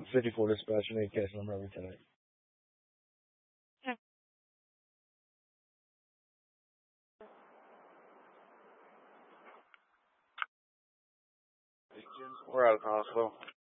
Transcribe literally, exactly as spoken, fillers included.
fifty-four dispatch. I need a case number every tonight. We're out of the hospital.